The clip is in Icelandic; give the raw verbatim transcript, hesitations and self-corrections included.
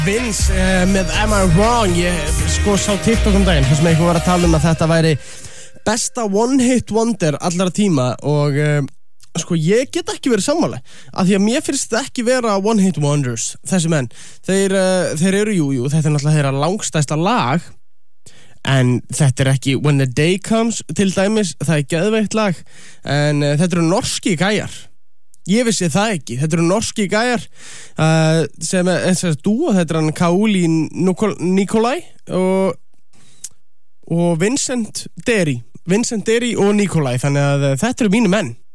Vince uh, með Am I Wrong. Ég sko sá TikTok um daginn þar sem eitthvað var að tala um að þetta væri besta one hit wonder allra tíma og uh, sko ég get ekki verið sammála af því að mér finnst þetta ekki vera one hit wonders þessi menn. Þeir, uh, þeir eru jú, jú, þetta er náttúrulega þeirra langstæsta lag en þetta er ekki When the Day Comes til dæmis, það er geðveikt lag en uh, þetta eru norski gæjar. Ég vissi það ekki, þetta eru norski gæjar uh, sem er eins og dúo, þetta er hann Kauli Nikolai og, og Vincent Derry Vincent Derry og Nikolai, þannig að þetta eru mínu menn.